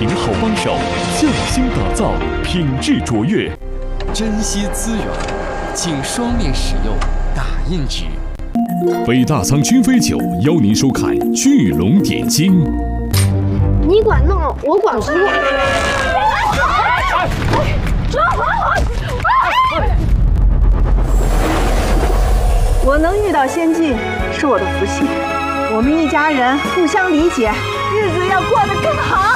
庭好帮手，匠心打造，品质卓越。 珍惜资源，请双面使用打印纸。 北大仓君飞酒邀您收看《聚龙点睛》。 你管弄，我管不。我能遇到先进是我的福气，我们一家人互相理解，日子要过得更好。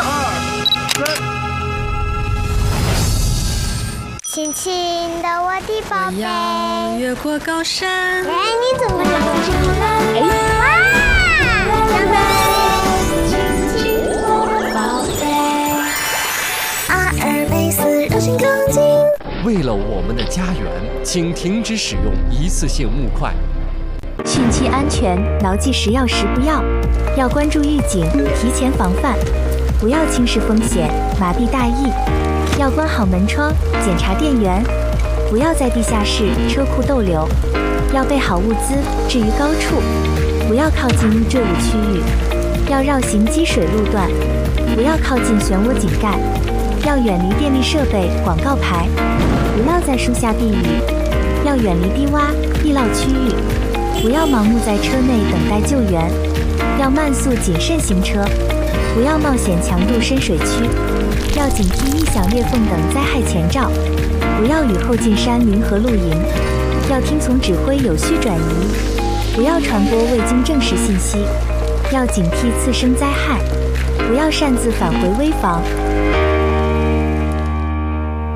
轻轻的我的宝贝， 我要越过高山。 哎，你怎么了？哎，哇！长大轻轻我的宝贝，阿尔卑斯柔性钢筋。 为了我们的家园，请停止使用一次性木块。 汛期安全，牢记食药时不要，要关注预警，提前防范，不要轻视风险，麻痹大意。要关好门窗，检查电源，不要在地下室、车库逗留。要备好物资，置于高处，不要靠近易坠物区域。要绕行积水路段，不要靠近漩涡井盖。要远离电力设备、广告牌，不要在树下避雨。要远离低洼、地涝区域，不要盲目在车内等待救援。要慢速谨慎行车，不要冒险强渡深水区。要警惕异响、裂缝等灾害前兆，不要雨后进山林和露营。要听从指挥，有序转移，不要传播未经证实信息。要警惕次生灾害，不要擅自返回危房。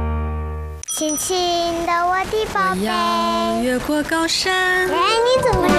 轻轻的我的宝贝， 我要越过高山。 哎，你怎么了？